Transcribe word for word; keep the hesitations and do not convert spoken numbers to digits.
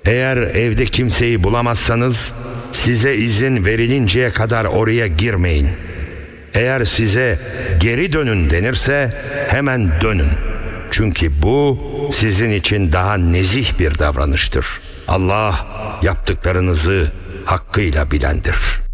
Eğer evde kimseyi bulamazsanız size izin verilinceye kadar oraya girmeyin. Eğer size geri dönün denirse hemen dönün. Çünkü bu sizin için daha nezih bir davranıştır. Allah yaptıklarınızı hakkıyla bilendir.